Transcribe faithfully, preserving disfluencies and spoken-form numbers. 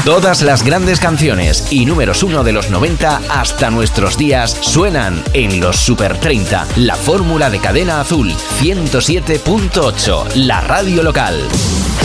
Todas las grandes canciones y números uno de los noventa hasta nuestros días suenan en los Super treinta, la fórmula de Cadena Azul ciento siete punto ocho, la radio local.